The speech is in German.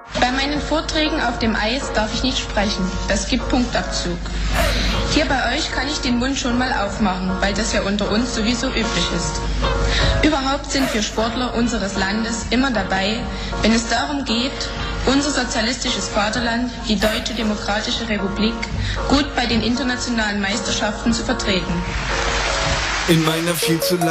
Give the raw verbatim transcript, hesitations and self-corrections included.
Bei meinen Vorträgen auf dem Eis darf ich nicht sprechen. Das gibt Punktabzug. Hier bei euch kann ich den Mund schon mal aufmachen, weil das ja unter uns sowieso üblich ist. Überhaupt sind wir Sportler unseres Landes immer dabei, wenn es darum geht, unser sozialistisches Vaterland, die Deutsche Demokratische Republik, gut bei den internationalen Meisterschaften zu vertreten. In meiner viel zu